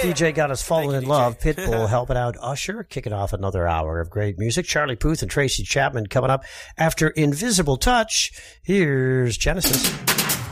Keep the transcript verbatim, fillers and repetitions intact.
D J got us falling in love. Pitbull helping out Usher, kicking off another hour of great music. Charlie Puth and Tracy Chapman coming up after Invisible Touch. Here's Genesis.